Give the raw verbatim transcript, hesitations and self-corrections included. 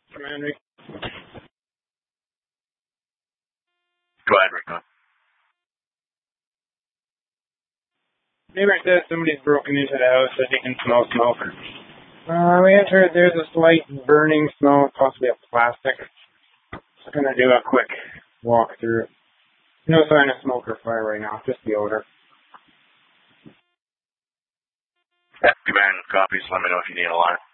Henry. Go ahead, Rick. Neighbor says somebody's broken into the house that they can smell smoke. Uh, we entered, there's a slight burning smell, possibly of plastic. Just gonna do a quick walk through. No sign of smoke or fire right now, just the odor. Yeah, command copies, let me know if you need a line.